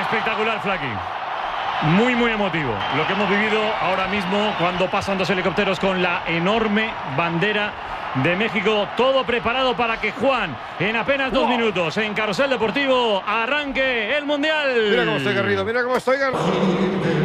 Espectacular, Flaky. Muy, muy emotivo lo que hemos vivido ahora mismo cuando pasan dos helicópteros con la enorme bandera de México. Todo preparado para que Juan, en apenas 2 minutos, en Carrusel Deportivo, arranque el Mundial. Mira cómo estoy, Garrido. Mira cómo estoy, Garrido.